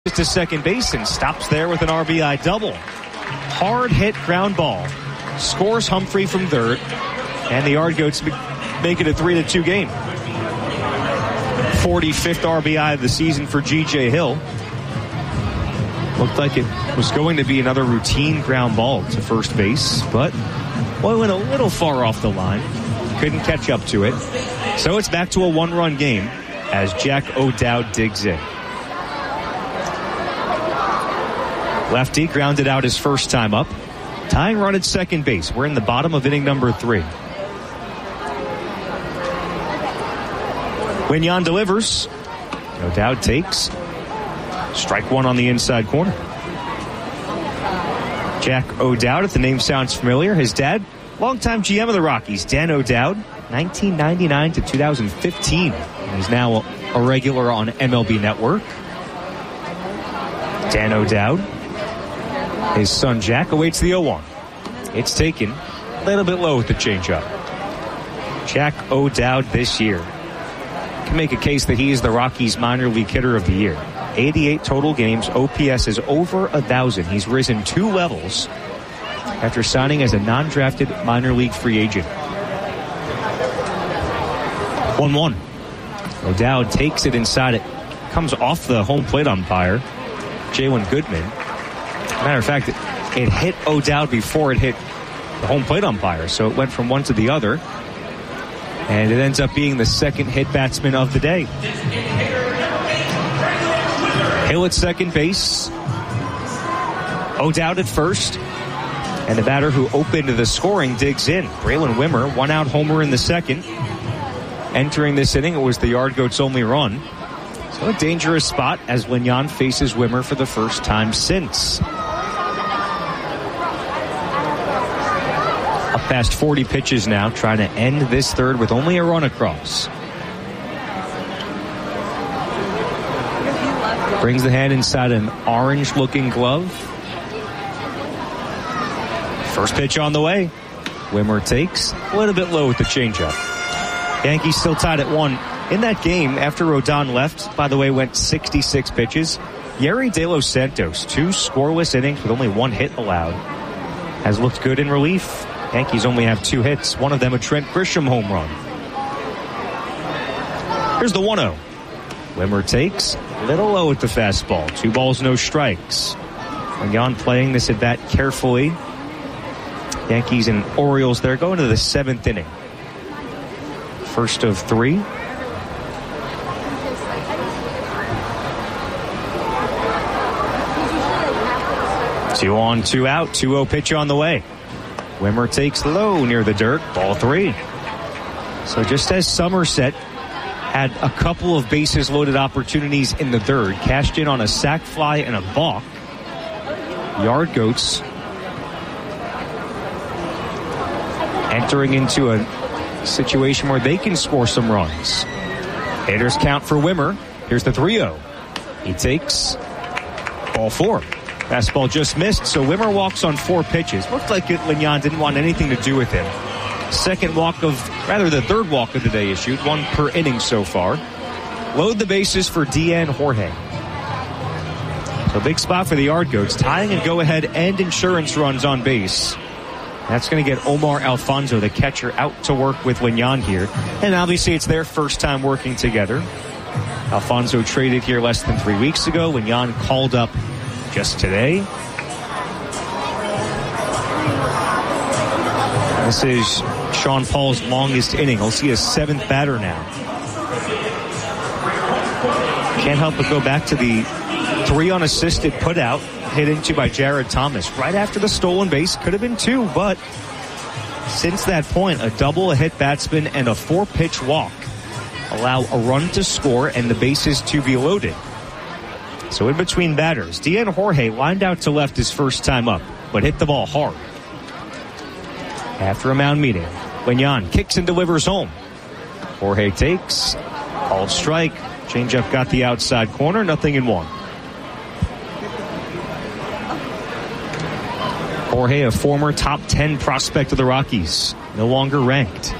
to second base and stops there with an RBI double. Hard hit ground ball. Scores Humphrey from third. And the Yard Goats make it a 3-2 game. 45th RBI of the season for G.J. Hill. Looked like it was going to be another routine ground ball to first base, but boy, went a little far off the line. Couldn't catch up to it. So it's back to a one-run game as Jack O'Dowd digs in. Lefty grounded out his first time up. Tying run at second base. We're in the bottom of inning number 3. Wignon delivers. O'Dowd takes. Strike one on the inside corner. Jack O'Dowd, if the name sounds familiar, his dad, longtime GM of the Rockies, Dan O'Dowd, 1999 to 2015. And he's now a regular on MLB Network. Dan O'Dowd. His son Jack awaits the 0-1. It's taken a little bit low with the changeup. Jack O'Dowd this year can make a case that he is the Rockies minor league hitter of the year. 88 total games. OPS is over 1,000. He's risen 2 levels after signing as a non-drafted minor league free agent. 1-1. O'Dowd takes it inside. It comes off the home plate umpire, Jalen Goodman. Matter of fact, it hit O'Dowd before it hit the home plate umpire, so it went from one to the other. And it ends up being the second hit batsman of the day. Hill at second base. O'Dowd at first. And the batter who opened the scoring digs in. Braylon Wimmer, one-out homer in the second. Entering this inning, it was the Yard Goats' only run. So a dangerous spot as Wignon faces Wimmer for the first time since. Up past 40 pitches now, trying to end this third with only a run across. Brings the hand inside an orange-looking glove. First pitch on the way. Wimmer takes a little bit low with the changeup. Yankees still tied at 1. In that game, after Rodon left, by the way, went 66 pitches. Yerry De Los Santos, 2 scoreless innings with only 1 hit allowed, has looked good in relief. Yankees only have 2 hits, one of them a Trent Grisham home run. Here's the 1-0. Wimmer takes a little low at the fastball. 2 balls, no strikes. Wignon playing this at bat carefully. Yankees and Orioles there going to the 7th inning. First of 3. Two on, 2 out. 2-0 pitch on the way. Wimmer takes low near the dirt. Ball 3. So just as Somerset had a couple of bases loaded opportunities in the third, cashed in on a sac fly and a balk, Yard Goats entering into a situation where they can score some runs. Hitters count for Wimmer. Here's the 3-0. He takes ball 4. Fastball just missed, so Wimmer walks on 4 pitches. Looked like Wignon didn't want anything to do with him. The third walk of the day issued, 1 per inning so far. Load the bases for Deanne Jorge. So big spot for the Yard Goats, tying and go-ahead and insurance runs on base. That's going to get Omar Alfonso, the catcher, out to work with Wignon here. And obviously it's their first time working together. Alfonso traded here less than 3 weeks ago. Wignon called up just today. This is Sean Paul's longest inning. He'll see a 7th batter now. Can't help but go back to the 3 unassisted putout hit into by Jared Thomas right after the stolen base. Could have been 2, but since that point, a double, a hit batsman, and a 4-pitch walk allow a run to score and the bases to be loaded. So in between batters, Deanne Jorge lined out to left his first time up, but hit the ball hard. After a mound meeting, Wignon kicks and delivers home. Jorge takes, called strike. Changeup got the outside corner, 0-1. Jorge, a former top 10 prospect of the Rockies, no longer ranked.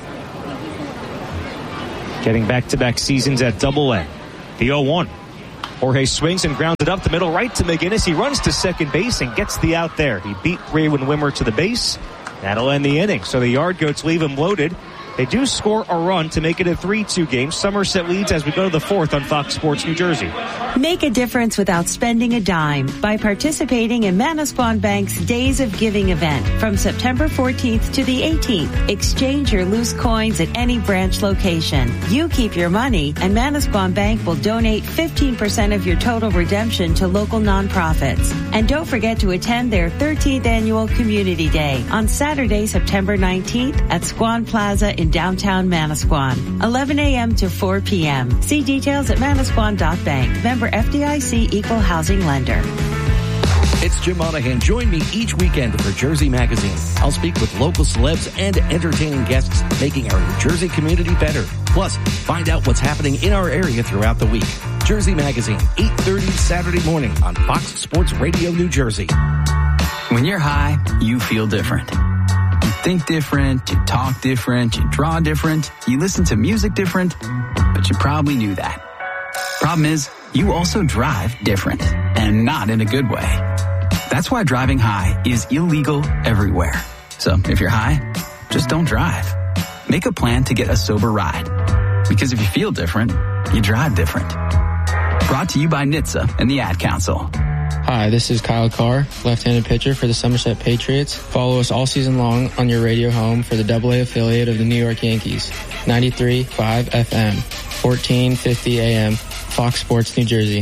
Getting back-to-back seasons at Double-A. The 0-1. Jorge swings and grounds it up the middle right to McGinnis. He runs to second base and gets the out there. He beat Raywin Wimmer to the base. That'll end the inning. So the Yard Goats leave him loaded. They do score a run to make it a 3-2 game. Somerset leads as we go to the fourth on Fox Sports New Jersey. Make a difference without spending a dime by participating in Manasquan Bank's Days of Giving event from September 14th to the 18th. Exchange your loose coins at any branch location. You keep your money, and Manasquan Bank will donate 15% of your total redemption to local nonprofits. And don't forget to attend their 13th annual Community Day on Saturday, September 19th at Squan Plaza in downtown Manasquan, 11 a.m. to 4 p.m. See details at manasquan.bank. Member FDIC Equal Housing Lender. It's Jim Monahan. Join me each weekend for Jersey Magazine. I'll speak with local celebs and entertaining guests, making our New Jersey community better. Plus, find out what's happening in our area throughout the week. Jersey Magazine, 8:30 Saturday morning on Fox Sports Radio New Jersey. When you're high, you feel different. You think different, you talk different, you draw different, you listen to music different, but you probably knew that. Problem is, you also drive different, and not in a good way. That's why driving high is illegal everywhere. So if you're high, just don't drive. Make a plan to get a sober ride. Because if you feel different, you drive different. Brought to you by NHTSA and the Ad Council. Hi, this is Kyle Carr, left-handed pitcher for the Somerset Patriots. Follow us all season long on your radio home for the AA affiliate of the New York Yankees. 93.5 FM, 1450 AM, Fox Sports New Jersey.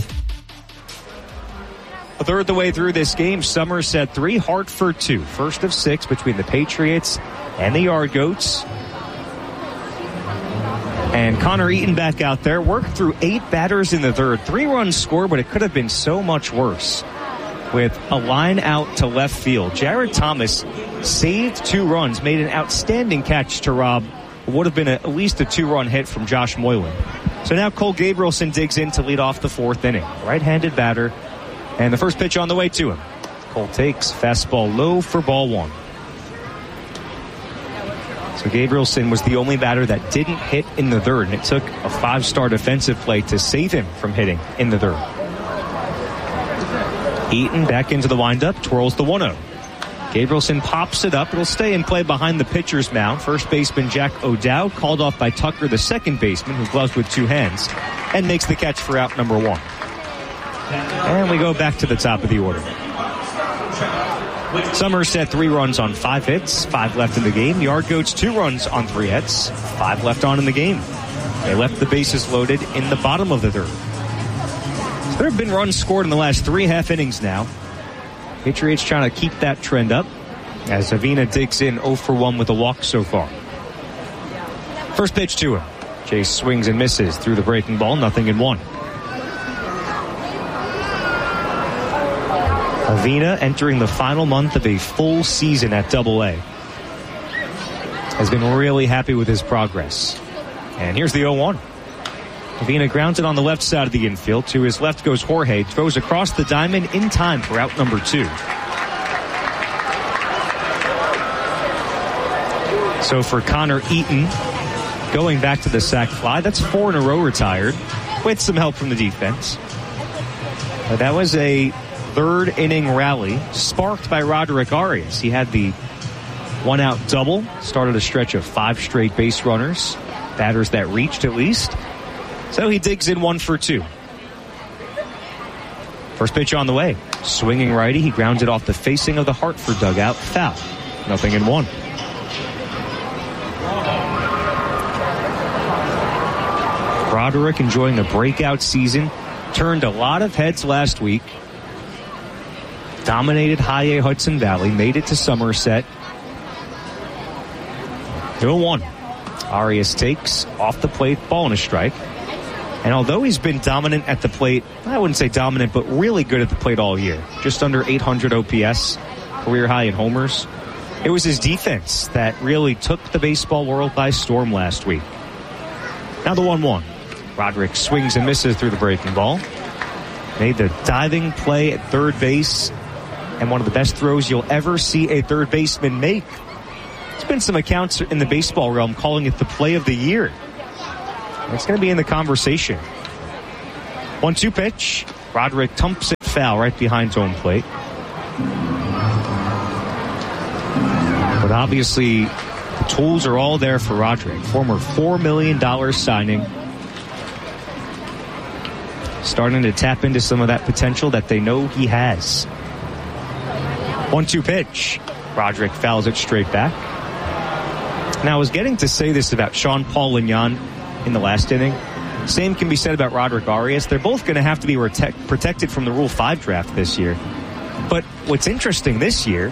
A third of the way through this game, Somerset 3, Hartford 2. First of 6 between the Patriots and the Yard Goats. And Connor Eaton back out there, worked through 8 batters in the third. 3 runs scored, but it could have been so much worse. With a line out to left field, Jared Thomas saved 2 runs, made an outstanding catch to rob what would have been at least a 2-run hit from Josh Moylan. So now Cole Gabrielson digs in to lead off the 4th inning. Right-handed batter, and the first pitch on the way to him. Cole takes fastball low for ball 1. So Gabrielson was the only batter that didn't hit in the third, and it took a 5-star defensive play to save him from hitting in the third. Eaton back into the windup, twirls the 1-0. Gabrielson pops it up. It'll stay in play behind the pitcher's mound. First baseman Jack O'Dowd called off by Tucker, the second baseman, who gloves with 2 hands, and makes the catch for out number 1. And we go back to the top of the order. Somerset 3 runs on 5 hits, 5 left in the game. Yard Goats 2 runs on 3 hits, 5 left on in the game. They left the bases loaded in the bottom of the third. So there have been runs scored in the last 3 half innings now. Patriots trying to keep that trend up as Avina digs in 0 for 1 with a walk so far. First pitch to him. Chase swings and misses through the breaking ball, 0-1. Avina, entering the final month of a full season at AA, has been really happy with his progress. And here's the 0-1. Avina grounds it on the left side of the infield. To his left goes Jorge. Throws across the diamond in time for out number 2. So for Connor Eaton, going back to the sac fly, that's 4 in a row retired with some help from the defense. But that was a third inning rally sparked by Roderick Arias. He had the 1-out double, started a stretch of 5 straight base runners, batters that reached at least. So he digs in 1 for 2. First pitch on the way. Swinging righty, he grounds it off the facing of the Hartford dugout. Foul. 0-1. Roderick enjoying a breakout season. Turned a lot of heads last week. Dominated High A Hudson Valley. Made it to Somerset. 0-1. Arias takes off the plate, ball and a strike. And although he's been dominant at the plate, I wouldn't say dominant, but really good at the plate all year. Just under 800 OPS, career high in homers. It was his defense that really took the baseball world by storm last week. Now the 1-1. Roderick swings and misses through the breaking ball. Made the diving play at third base, and one of the best throws you'll ever see a third baseman make. There's been some accounts in the baseball realm calling it the play of the year. It's going to be in the conversation. 1-2 pitch. Roderick tumps it foul right behind home plate. But obviously, the tools are all there for Roderick. Former $4 million signing. Starting to tap into some of that potential that they know he has. 1-2 pitch. Roderick fouls it straight back. Now, I was getting to say this about Sean Paul Lignon in the last inning. Same can be said about Roderick Arias. They're both going to have to be protected from the Rule 5 draft this year. But what's interesting this year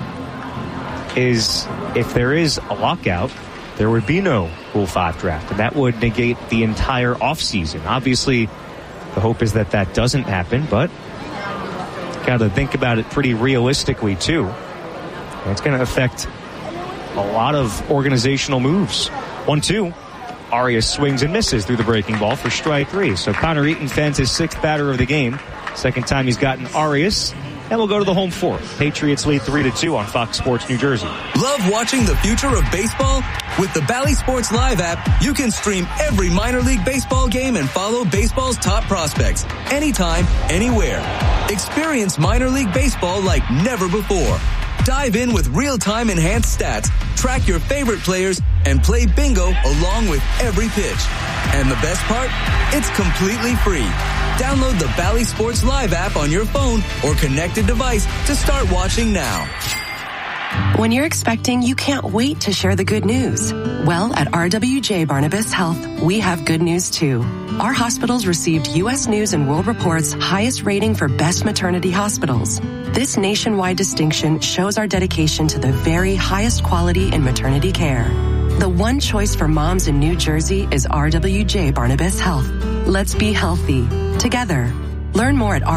is if there is a lockout, there would be no Rule 5 draft, and that would negate the entire offseason. Obviously, the hope is that that doesn't happen, but got to think about it pretty realistically, too. And it's going to affect a lot of organizational moves. 1-2. Arias swings and misses through the breaking ball for strike 3. So Connor Eaton fends his 6th batter of the game. Second time he's gotten Arias. And we'll go to the home 4th. Patriots lead 3-2 on Fox Sports New Jersey. Love watching the future of baseball? With the Bally Sports Live app, you can stream every minor league baseball game and follow baseball's top prospects anytime, anywhere. Experience minor league baseball like never before. Dive in with real-time enhanced stats, track your favorite players, and play bingo along with every pitch. And the best part? It's completely free. Download the Bally Sports Live app on your phone or connected device to start watching now. When you're expecting, you can't wait to share the good news. Well, at RWJ Barnabas Health, we have good news too. Our hospitals received U.S. News and World Report's highest rating for best maternity hospitals. This nationwide distinction shows our dedication to the very highest quality in maternity care. The one choice for moms in New Jersey is RWJ Barnabas Health. Let's be healthy together. Learn more at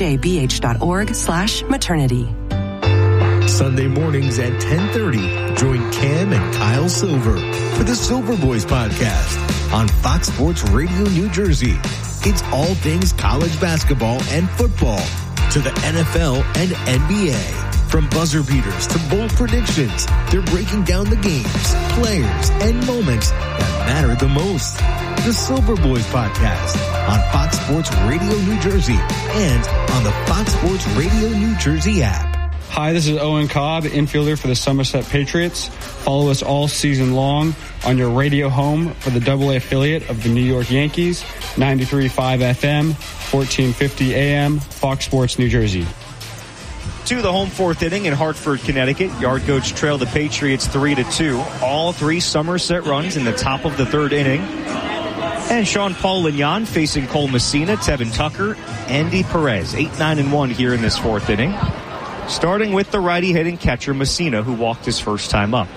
rwjbh.org/maternity. Sunday mornings at 10:30, join Cam and Kyle Silver for the Silver Boys podcast on Fox Sports Radio New Jersey. It's all things college basketball and football to the NFL and NBA. From buzzer beaters to bold predictions, they're breaking down the games, players, and moments that matter the most. The Silver Boys podcast on Fox Sports Radio New Jersey and on the Fox Sports Radio New Jersey app. Hi, this is Owen Cobb, infielder for the Somerset Patriots. Follow us all season long on your radio home for the AA affiliate of the New York Yankees, 93.5 FM, 1450 AM, Fox Sports New Jersey. To the home 4th inning in Hartford, Connecticut. Yard Goats trail the Patriots 3-2. All 3 Somerset runs in the top of the 3rd inning. And Sean Paul Lignon facing Cole Messina, Tevin Tucker, Andy Perez. 8-9-1 here in this 4th inning. Starting with the righty hitting catcher Messina, who walked his first time up.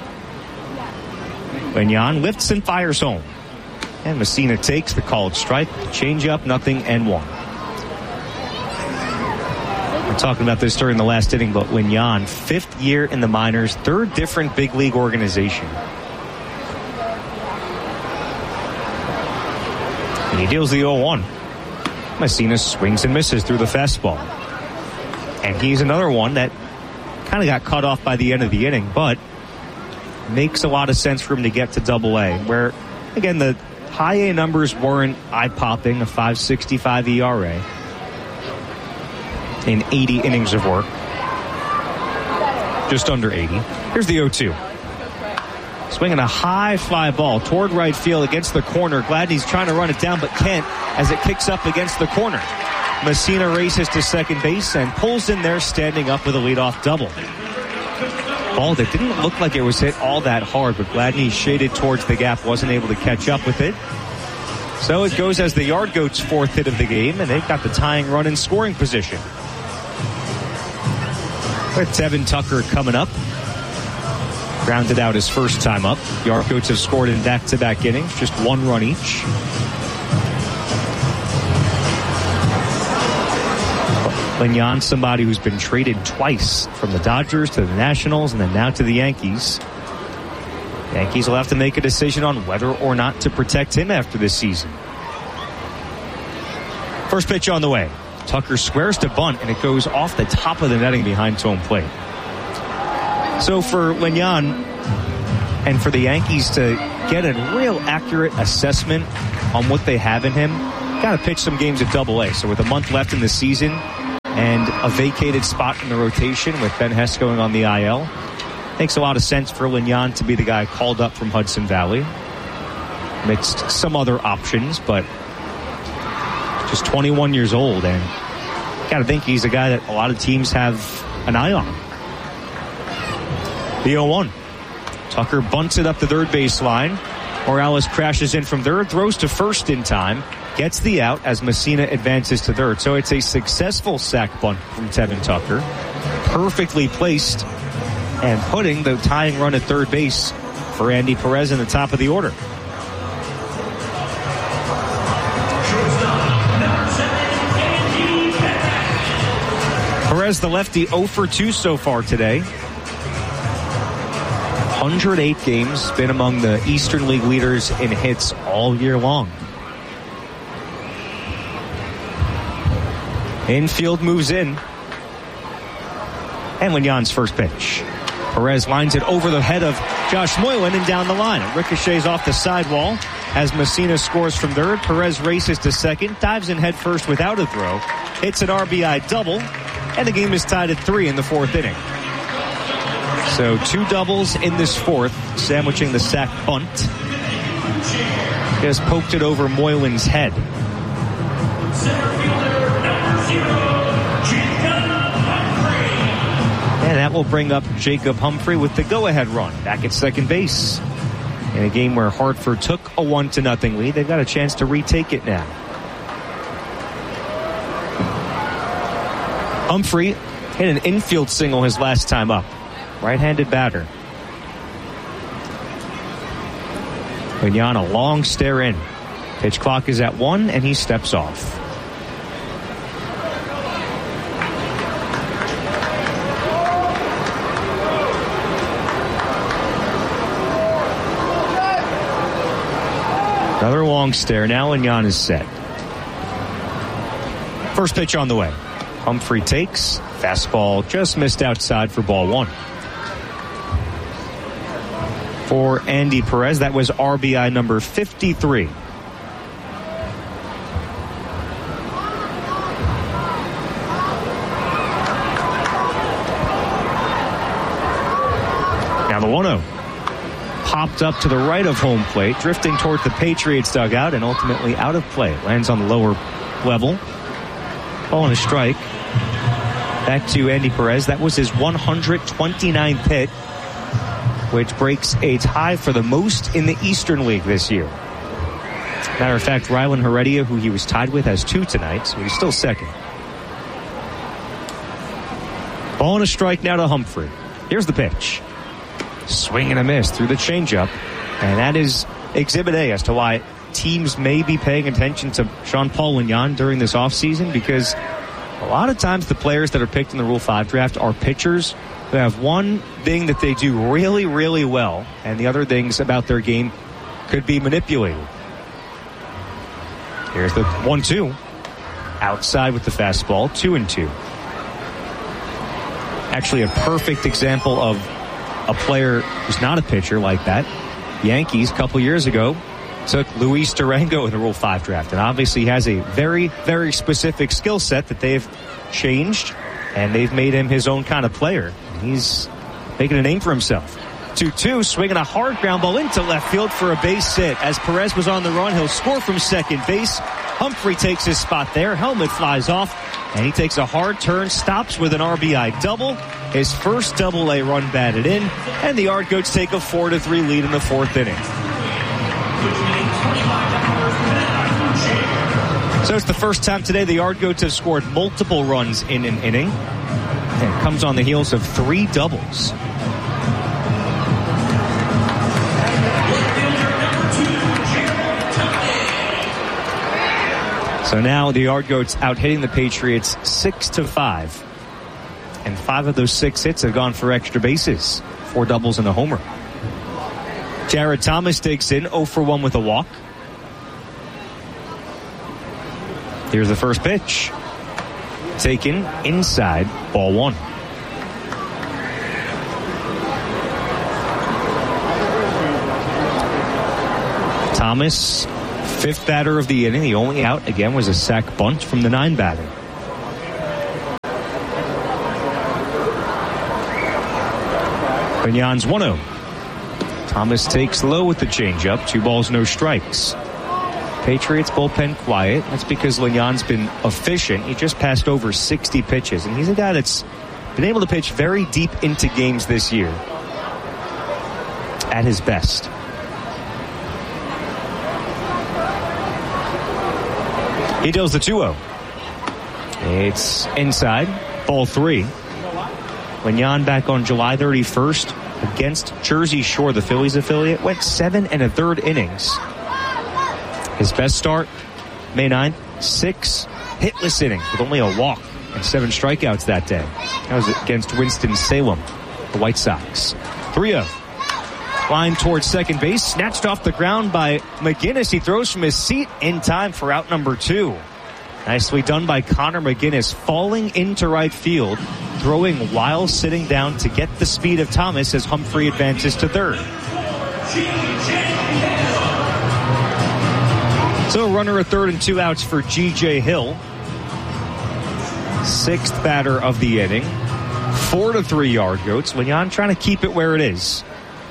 Lignon lifts and fires home. And Messina takes the called strike, changeup, 0-1. We're talking about this during the last inning, but Lignon, 5th year in the minors, 3rd different big league organization. And he deals the 0-1. Messina swings and misses through the fastball. And he's another one that kind of got cut off by the end of the inning, but makes a lot of sense for him to get to AA, where, again, the high A numbers weren't eye-popping, a 5.65 ERA in 80 innings of work. Just under 80. Here's the 0-2. Swinging a high fly ball toward right field against the corner. Gladney's trying to run it down, but can't as it kicks up against the corner. Messina races to second base and pulls in there, standing up with a leadoff double. Ball that didn't look like it was hit all that hard, but Gladney shaded towards the gap, wasn't able to catch up with it. So it goes as the Yard Goats' 4th hit of the game, and they've got the tying run in scoring position. With Tevin Tucker coming up. Grounded out his first time up. Yard Goats have scored in back-to-back innings, just 1 run each. Lignon, somebody who's been traded twice from the Dodgers to the Nationals and then now to the Yankees. Yankees will have to make a decision on whether or not to protect him after this season. First pitch on the way. Tucker squares to bunt, and it goes off the top of the netting behind home plate. So for Lignon and for the Yankees to get a real accurate assessment on what they have in him, got to pitch some games at Double-A. So with a month left in the season and a vacated spot in the rotation with Ben Hess going on the IL, makes a lot of sense for Lignan to be the guy called up from Hudson Valley. Amidst some other options, but just 21 years old, and got to think he's a guy that a lot of teams have an eye on. The 0-1. Tucker bunts it up the third baseline. Morales crashes in from third, throws to first in time, gets the out as Messina advances to third. So it's a successful sac bunt from Tevin Tucker. Perfectly placed and putting the tying run at third base for Andy Perez in the top of the order. Perez, the lefty, 0 for 2 so far today. 108 games, been among the Eastern League leaders in hits all year long. Infield moves in. And Lignan's first pitch. Perez lines it over the head of Josh Moylan and down the line. It ricochets off the sidewall as Messina scores from third. Perez races to second, dives in head first without a throw. Hits an RBI double, and the game is tied at 3 in the fourth inning. So 2 doubles in this fourth, sandwiching the sac bunt. Just poked it over Moylan's head. And that will bring up Jacob Humphrey with the go-ahead run back at second base. In a game where Hartford took a 1-0 lead, they've got a chance to retake it now. Humphrey hit an infield single his last time up. Right-handed batter. Lignan a long stare in. Pitch clock is at 1 and he steps off. Another long stare. Now Lignan is set. First pitch on the way. Humphrey takes. Fastball just missed outside for ball 1. For Andy Perez, that was RBI number 53. Now the 1-0. Popped up to the right of home plate, drifting toward the Patriots dugout and ultimately out of play. Lands on the lower level. Ball and a strike. Back to Andy Perez. That was his 129th hit, which breaks a tie for the most in the Eastern League this year. Matter of fact, Rylan Heredia, who he was tied with, has 2 tonight, so he's still second. Ball and a strike now to Humphrey. Here's the pitch. Swing and a miss through the changeup. And that is Exhibit A as to why teams may be paying attention to Jean-Paul Lignan during this offseason, because a lot of times the players that are picked in the Rule 5 draft are pitchers who have one thing that they do really, really well, and the other things about their game could be manipulated. Here's the 1-2. Outside with the fastball, 2-2. Actually a perfect example of a player who's not a pitcher like that. Yankees a couple years ago took Luis Durango in the Rule 5 draft, and obviously has a very, very specific skill set that they've changed, and they've made him his own kind of player. He's making a name for himself. 2-2, swinging a hard ground ball into left field for a base hit. As Perez was on the run, he'll score from second base. Humphrey takes his spot there. Helmet flies off, and he takes a hard turn, stops with an RBI double. His first Double-A run batted in, and the Yard Goats take a 4-3 lead in the fourth inning. So it's the first time today the Yard Goats have scored multiple runs in an inning. And it comes on the heels of 3 doubles. So now the Yard Goats out hitting the Patriots 6-5. And 5 of those 6 hits have gone for extra bases. 4 doubles and a homer. Jared Thomas digs in, 0 for 1 with a walk. Here's the first pitch. Taken inside, ball 1. Thomas Fifth batter of the inning. The only out, again, was a sac bunt from the 9 batter. Bignon's 1-0. Thomas takes low with the changeup. 2 balls, no strikes. Patriots bullpen quiet. That's because Lignon's been efficient. He just passed over 60 pitches, and he's a guy that's been able to pitch very deep into games this year at his best. He deals the 2-0. It's inside. Ball 3. Lignon back on July 31st against Jersey Shore, the Phillies affiliate, went 7 1/3 innings. His best start, May 9th, 6 hitless innings with only a walk and 7 strikeouts that day. That was against Winston-Salem, the White Sox. 3-0. Line towards second base, snatched off the ground by McGinnis. He throws from his seat in time for out number 2. Nicely done by Connor McGinnis, falling into right field, throwing while sitting down to get the speed of Thomas as Humphrey advances to third. So a runner at third and 2 outs for G.J. Hill. 6th batter of the inning. 4-3 Yard Goats. Lignon trying to keep it where it is.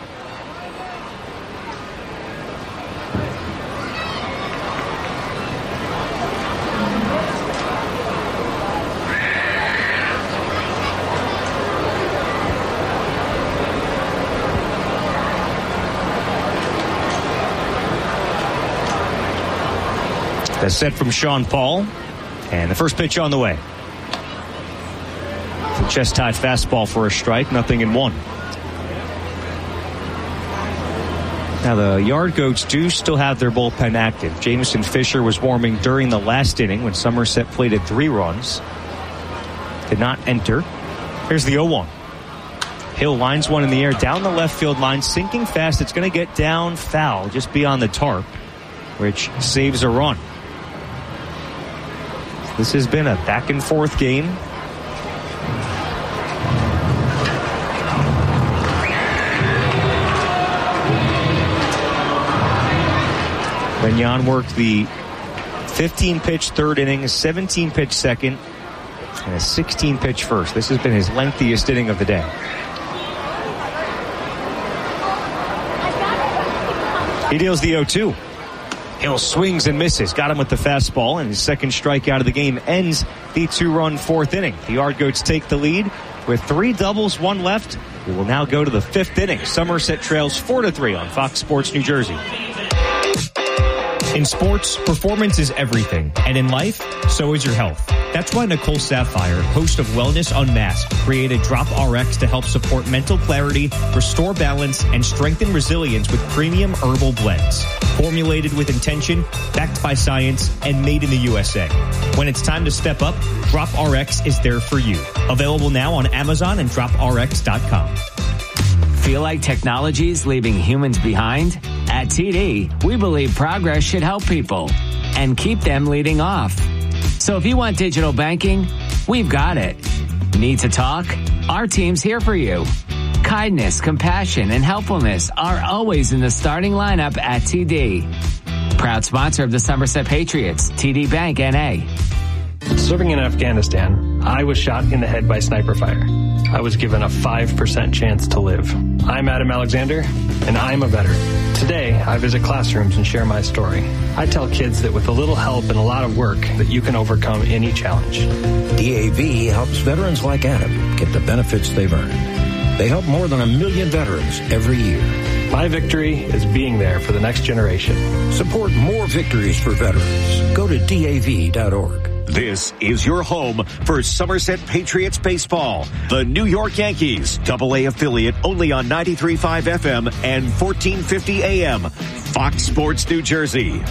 The set from Sean Paul, and the first pitch on the way. The chest-high fastball for a strike, 0-1. Now the Yard Goats do still have their bullpen active. Jameson Fisher was warming during the last inning when Somerset plated 3 runs. Did not enter. Here's the 0-1. Hill lines one in the air down the left field line, sinking fast. It's going to get down foul just beyond the tarp, which saves a run. This has been a back-and-forth game. Lignon worked the 15-pitch third inning, a 17-pitch second, and a 16-pitch first. This has been his lengthiest inning of the day. He deals the 0-2. Hill swings and misses. Got him with the fastball, and his second strikeout of the game ends the 2-run 4th inning. The Yard Goats take the lead with 3 doubles, 1 left. We will now go to the 5th inning. Somerset trails 4-3 on Fox Sports New Jersey. In sports, performance is everything, and in life, so is your health. That's why Nicole Sapphire, host of Wellness Unmasked, created Drop RX to help support mental clarity, restore balance, and strengthen resilience with premium herbal blends. Formulated with intention, backed by science, and made in the USA. When it's time to step up, Drop RX is there for you. Available now on Amazon and droprx.com. Feel like technology's leaving humans behind? At TD, we believe progress should help people and keep them leading off. So if you want digital banking, we've got it. Need to talk? Our team's here for you. Kindness, compassion, and helpfulness are always in the starting lineup at TD. Proud sponsor of the Somerset Patriots, TD Bank, N.A. Serving in Afghanistan, I was shot in the head by sniper fire. I was given a 5% chance to live. I'm Adam Alexander, and I'm a veteran. Today, I visit classrooms and share my story. I tell kids that with a little help and a lot of work, that you can overcome any challenge. DAV helps veterans like Adam get the benefits they've earned. They help more than 1 million veterans every year. My victory is being there for the next generation. Support more victories for veterans. Go to DAV.org. This is your home for Somerset Patriots baseball. The New York Yankees, AA affiliate, only on 93.5 FM and 1450 AM. Fox Sports New Jersey.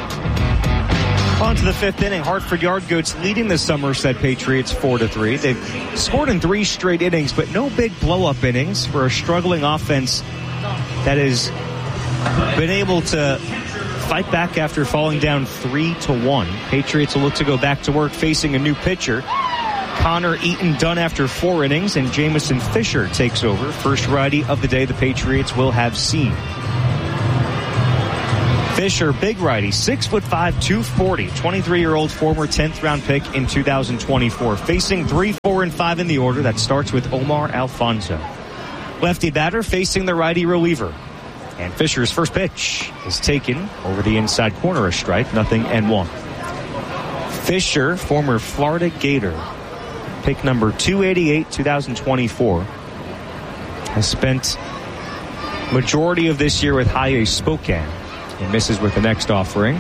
On to the 5th inning. Hartford Yard Goats leading the Somerset Patriots 4-3. They've scored in 3 straight innings, but no big blow-up innings for a struggling offense that has been able to fight back after falling down 3-1. Patriots will look to go back to work facing a new pitcher. Connor Eaton done after 4 innings, and Jameson Fisher takes over. First righty of the day the Patriots will have seen. Fisher, big righty, 6'5", 240, 23-year-old former 10th round pick in 2024. Facing 3, 4, and 5 in the order. That starts with Omar Alfonso. Lefty batter facing the righty reliever. And Fisher's first pitch is taken over the inside corner, a strike, 0-1. Fisher, former Florida Gator, pick number 288, 2024, has spent majority of this year with High-A Spokane. He misses with the next offering.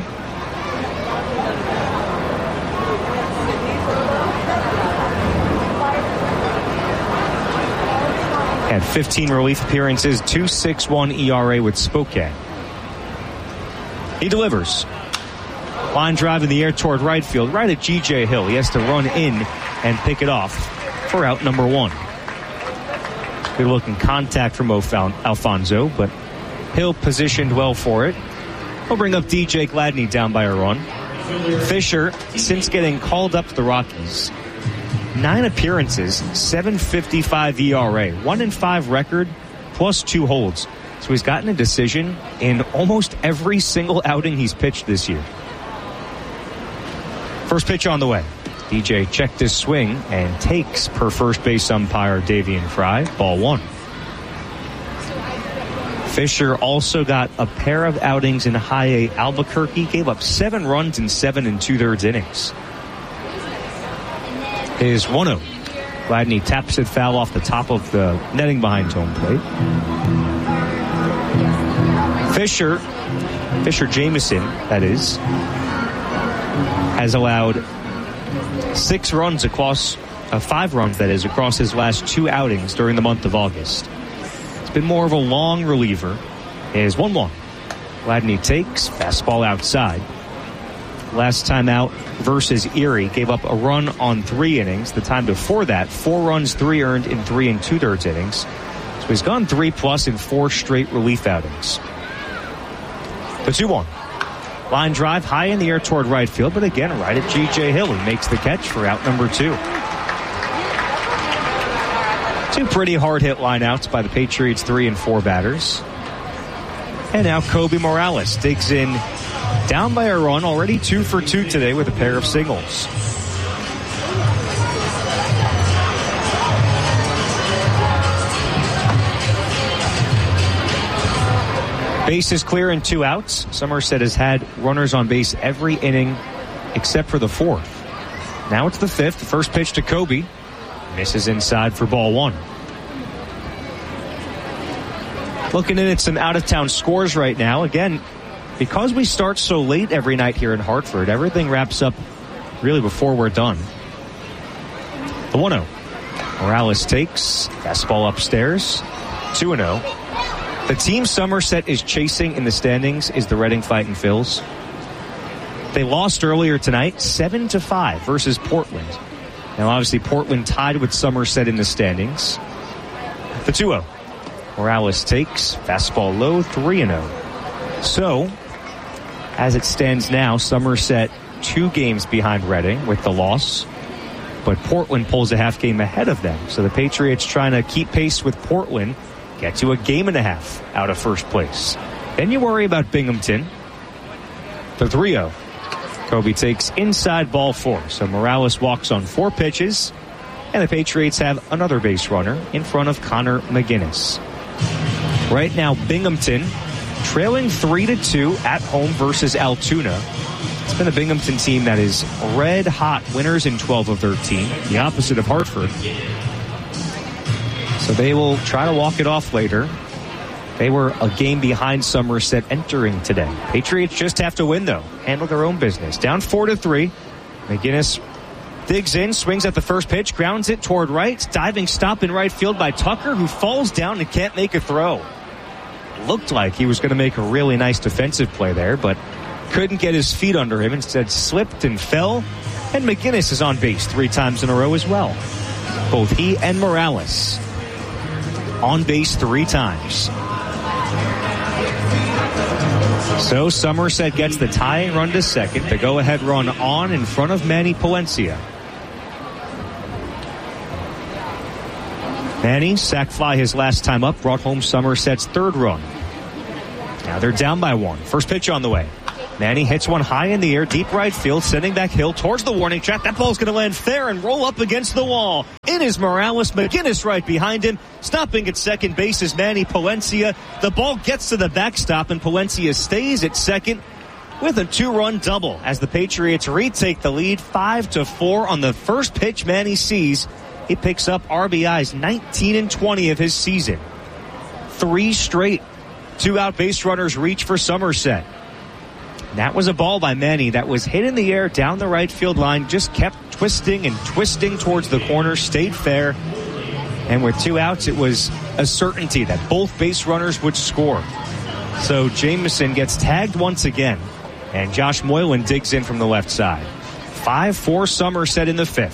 Had 15 relief appearances, 2.61 ERA with Spokane. He delivers. Line drive in the air toward right field, right at G.J. Hill. He has to run in and pick it off for out number 1. Good looking contact from Alfonso, but Hill positioned well for it. He'll bring up DJ Gladney down by a run. Fisher, since getting called up to the Rockies, 9 appearances, 7.55 ERA, 1-5 record, plus 2 holds. So he's gotten a decision in almost every single outing he's pitched this year. First pitch on the way. DJ checked his swing and takes per first base umpire Davian Fry. Ball 1. Fisher also got a pair of outings in High-A Albuquerque. Gave up 7 runs in 7 2/3 innings. Is 1-0. Gladney taps it foul off the top of the netting behind home plate. Fisher Jameson, that is, has allowed 5 runs that is, across his last 2 outings during the month of August. It's been more of a long reliever. It is 1-1. Gladney takes, fastball outside. Last time out versus Erie, gave up a run on 3 innings. The time before that, 4 runs, 3 earned in 3 2/3 innings. So he's gone 3+ in 4 straight relief outings. The 2-1. Line drive high in the air toward right field, but again, right at G.J. Hill. He makes the catch for out number 2. 2 pretty hard-hit lineouts by the Patriots' 3 and 4 batters. And now Kobe Morales digs in, down by a run, already 2 for 2 today with a pair of singles. Bases clear and 2 outs. Somerset has had runners on base every inning except for the 4th. Now it's the 5th. First pitch to Kobe. Misses inside for ball 1. Looking in at some out-of-town scores right now. Again, because we start so late every night here in Hartford, everything wraps up really before we're done. The 1-0. Morales takes. Fastball upstairs. 2-0. The team Somerset is chasing in the standings is the Reading Fightin' Phils. They lost earlier tonight, 7-5 versus Portland. Now, obviously, Portland tied with Somerset in the standings. The 2-0. Morales takes. Fastball low, 3-0. So, as it stands now, Somerset 2 games behind Reading with the loss. But Portland pulls a half game ahead of them. So the Patriots trying to keep pace with Portland, get to a game and a half out of first place. Then you worry about Binghamton. The 3-0. Kobe takes inside ball 4. So Morales walks on 4 pitches. And the Patriots have another base runner in front of Connor McGinnis. Right now, Binghamton trailing 3-2 at home versus Altoona. It's been a Binghamton team that is red hot, winners in 12 of 13. The opposite of Hartford. So they will try to walk it off later. They were a game behind Somerset entering today. Patriots just have to win, though. Handle their own business. Down 4-3. McGinnis digs in, swings at the first pitch, grounds it toward right. Diving stop in right field by Tucker, who falls down and can't make a throw. Looked like he was going to make a really nice defensive play there, but couldn't get his feet under him. Instead, slipped and fell. And McGinnis is on base 3 times in a row as well. Both he and Morales on base 3 times. So Somerset gets the tying run to second. The go-ahead run on in front of Manny Palencia. Manny, sac fly his last time up, brought home Somerset's 3rd run. Now Now they're down by 1. First pitch on the way. Manny hits one high in the air, deep right field, sending back Hill towards the warning track. That ball's going to land fair and roll up against the wall. In is Morales. McGinnis right behind him. Stopping at second base is Manny Palencia. The ball gets to the backstop, and Palencia stays at second with a 2-run double as the Patriots retake the lead 5-4 on the first pitch Manny sees. He picks up RBIs 19 and 20 of his season. 3 straight 2-out base runners reach for Somerset. That was a ball by Manny that was hit in the air down the right field line, just kept twisting and twisting towards the corner, stayed fair. And with 2 outs, it was a certainty that both base runners would score. So Jamison gets tagged once again, and Josh Moylan digs in from the left side. 5-4 Somerset in the 5th.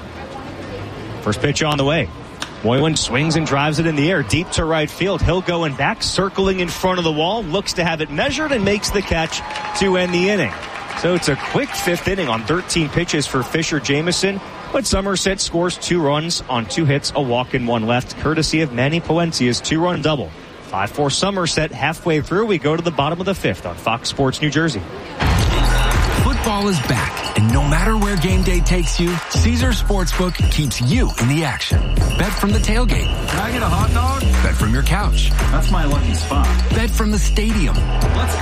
First pitch on the way. Moylan swings and drives it in the air deep to right field. Hill going back, circling in front of the wall, looks to have it measured and makes the catch to end the inning. So it's a quick 5th inning on 13 pitches for Fisher Jamison, but Somerset scores 2 runs on 2 hits, a walk and 1 left, courtesy of Manny Palencia's 2-run double. 5-4 Somerset. Halfway through, we go to the bottom of the 5th on Fox Sports New Jersey. Football is back, and no matter where game day takes you, Caesars Sportsbook keeps you in the action. Bet from the tailgate. Can I get a hot dog? Bet from your couch. That's my lucky spot. Bet from the stadium. Let's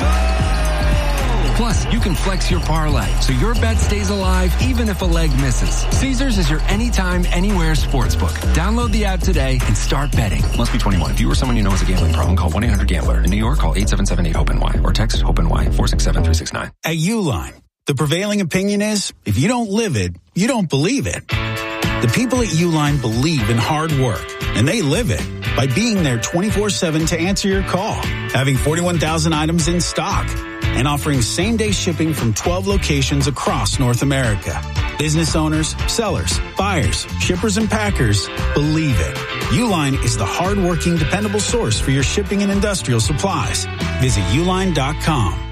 go! Plus, you can flex your parlay, so your bet stays alive even if a leg misses. Caesars is your anytime, anywhere sportsbook. Download the app today and start betting. Must be 21. If you or someone you know has a gambling problem, call 1-800-GAMBLER. In New York, call 877-8-HOPE-NY or text HOPE-NY 467-369. At Uline, the prevailing opinion is, if you don't live it, you don't believe it. The people at Uline believe in hard work, and they live it by being there 24/7 to answer your call, having 41,000 items in stock, and offering same-day shipping from 12 locations across North America. Business owners, sellers, buyers, shippers, and packers believe it. Uline is the hard-working, dependable source for your shipping and industrial supplies. Visit uline.com.